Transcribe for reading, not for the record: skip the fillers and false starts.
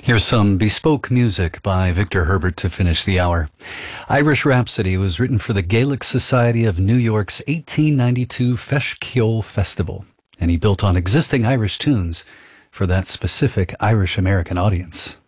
Here's some bespoke music by Victor Herbert to finish the hour. Irish Rhapsody was written for the Gaelic Society of New York's 1892 Feis Ceoil Festival, and he built on existing Irish tunes for that specific Irish-American audience.